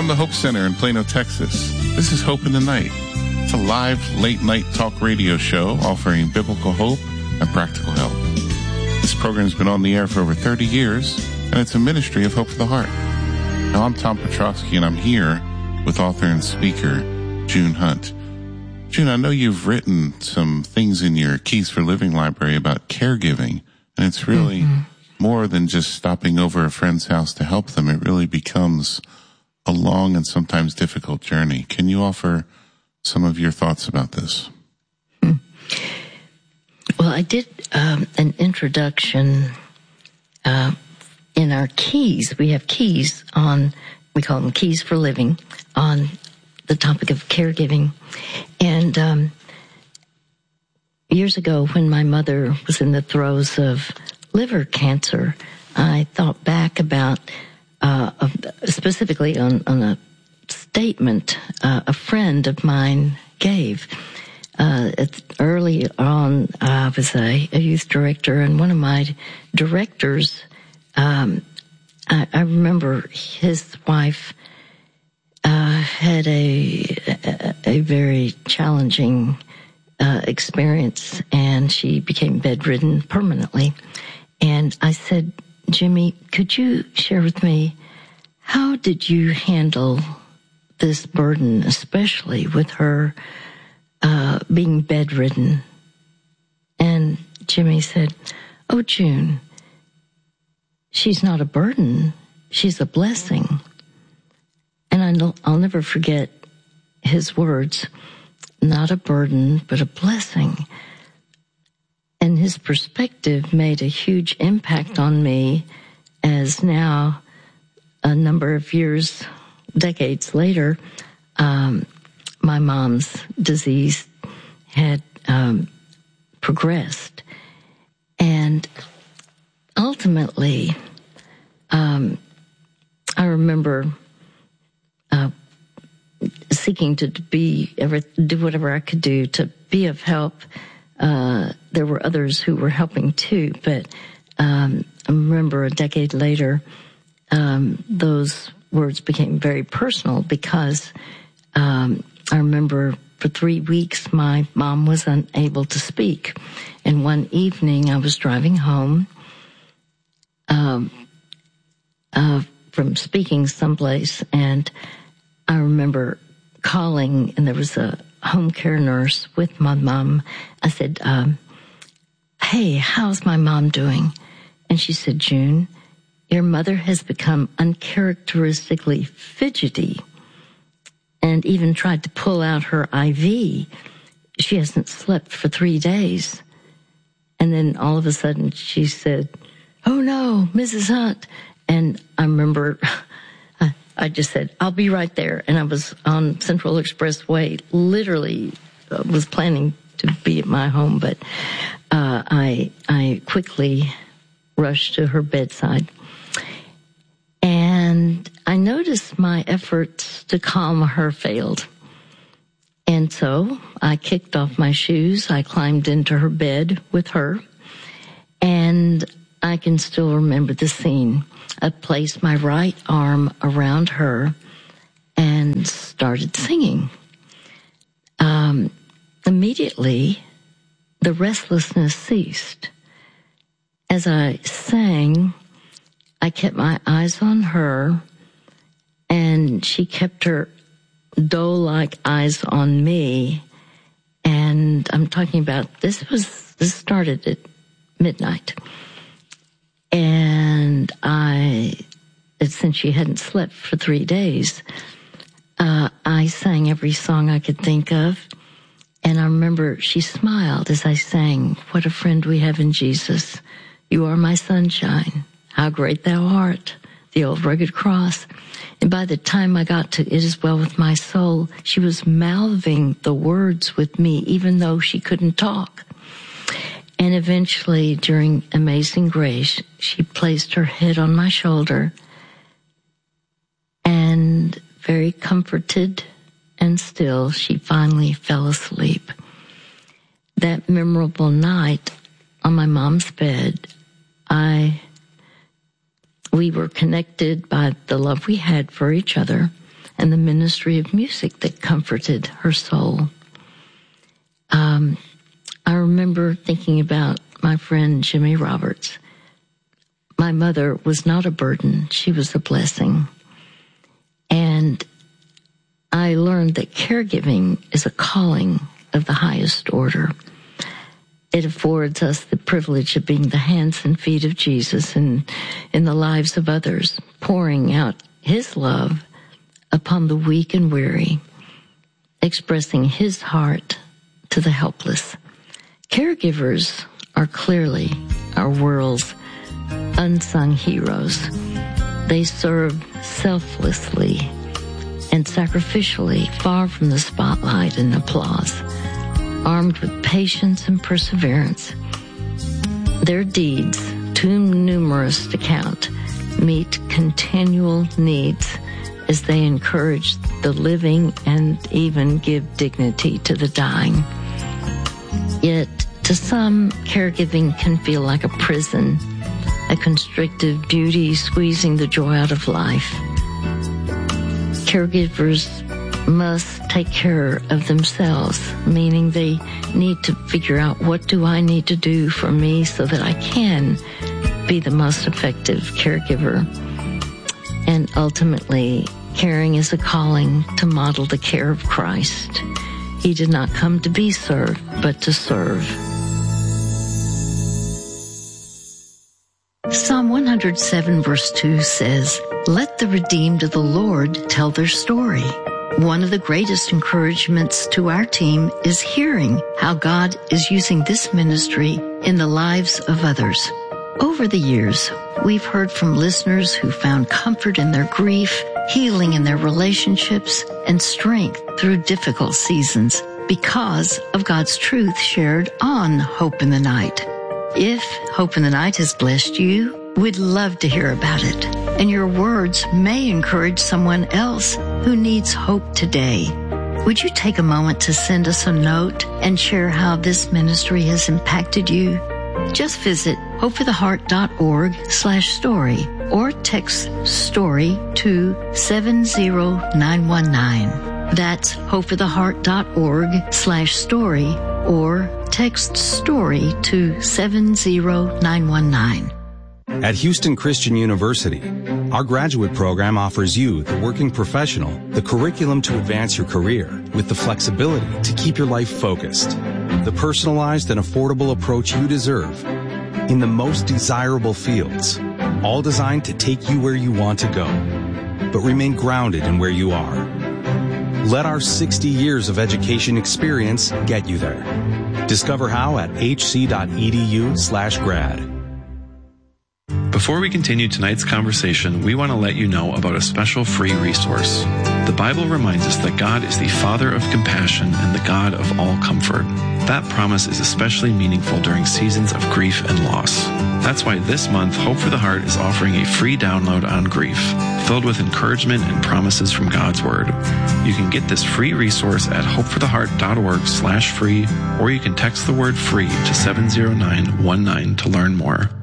From the Hope Center in Plano, Texas, this is Hope in the Night. It's a live, late-night talk radio show offering biblical hope and practical help. This program's been on the air for over 30 years, and it's a ministry of Hope for the Heart. Now, I'm Tom Petrosky, and I'm here with author and speaker June Hunt. June, I know you've written some things in your Keys for Living library about caregiving, and it's really more than just stopping over a friend's house to help them. It really becomes a long and sometimes difficult journey. Can you offer some of your thoughts about this? Well, I did an introduction in our keys. We have keys on, we call them Keys for Living, on the topic of caregiving. And years ago, when my mother was in the throes of liver cancer, I thought back about specifically on a statement a friend of mine gave. Early on, I was a youth director, and one of my directors, I remember his wife had a very challenging experience, and she became bedridden permanently. And I said, Jimmy, could you share with me, how did you handle this burden, especially with her being bedridden? And Jimmy said, oh, June, she's not a burden, she's a blessing. And I'll never forget his words, not a burden, but a blessing. And his perspective made a huge impact on me, as now, a number of years, decades later, my mom's disease had progressed. And ultimately, I remember seeking to do whatever I could do to be of help. There were others who were helping too, but I remember a decade later, those words became very personal, because I remember for 3 weeks my mom was unable to speak. And one evening I was driving home from speaking someplace, and I remember calling, and there was a home care nurse with my mom. I said, hey, how's my mom doing? And she said, June, your mother has become uncharacteristically fidgety and even tried to pull out her IV. She hasn't slept for 3 days. And then all of a sudden she said, oh no, Mrs. Hunt. And I remember I just said, I'll be right there. And I was on Central Expressway, literally was planning to be at my home, but I quickly rushed to her bedside. And I noticed my efforts to calm her failed. And so I kicked off my shoes. I climbed into her bed with her. And I can still remember the scene. I placed my right arm around her and started singing. Immediately, the restlessness ceased. As I sang, I kept my eyes on her, and she kept her doe-like eyes on me. And I'm talking about, this started at midnight. And since she hadn't slept for 3 days, I sang every song I could think of. And I remember she smiled as I sang, what a friend we have in Jesus. You are my sunshine. How great thou art. The old rugged cross. And by the time I got to It Is Well With My Soul, she was mouthing the words with me, even though she couldn't talk. And eventually, during Amazing Grace, she placed her head on my shoulder, and very comforted and still, she finally fell asleep. That memorable night on my mom's bed, we were connected by the love we had for each other, and the ministry of music that comforted her soul. I remember thinking about my friend Jimmy Roberts. My mother was not a burden. She was a blessing. And I learned that caregiving is a calling of the highest order. It affords us the privilege of being the hands and feet of Jesus in the lives of others, pouring out his love upon the weak and weary, expressing his heart to the helpless. Caregivers are clearly our world's unsung heroes. They serve selflessly and sacrificially, far from the spotlight and applause, armed with patience and perseverance. Their deeds, too numerous to count, meet continual needs as they encourage the living and even give dignity to the dying. Yet, to some, caregiving can feel like a prison, a constrictive duty squeezing the joy out of life. Caregivers must take care of themselves, meaning they need to figure out, what do I need to do for me so that I can be the most effective caregiver? And ultimately, caring is a calling to model the care of Christ. He did not come to be served, but to serve. Psalm 107 verse 2 says, "Let the redeemed of the Lord tell their story." One of the greatest encouragements to our team is hearing how God is using this ministry in the lives of others. Over the years, we've heard from listeners who found comfort in their grief, healing in their relationships, and strength through difficult seasons because of God's truth shared on Hope in the Night. If Hope in the Night has blessed you, we'd love to hear about it. And your words may encourage someone else who needs hope today. Would you take a moment to send us a note and share how this ministry has impacted you? Just visit hopefortheheart.org/story or text STORY to 70919. That's hopefortheheart.org/story or text STORY to 70919. At Houston Christian University, our graduate program offers you, the working professional, the curriculum to advance your career with the flexibility to keep your life focused, the personalized and affordable approach you deserve in the most desirable fields, all designed to take you where you want to go, but remain grounded in where you are. Let our 60 years of education experience get you there. Discover how at hc.edu/grad. Before we continue tonight's conversation, we want to let you know about a special free resource. The Bible reminds us that God is the Father of compassion and the God of all comfort. That promise is especially meaningful during seasons of grief and loss. That's why this month, Hope for the Heart is offering a free download on grief, filled with encouragement and promises from God's Word. You can get this free resource at hopefortheheart.org/free, or you can text the word FREE to 70919 to learn more.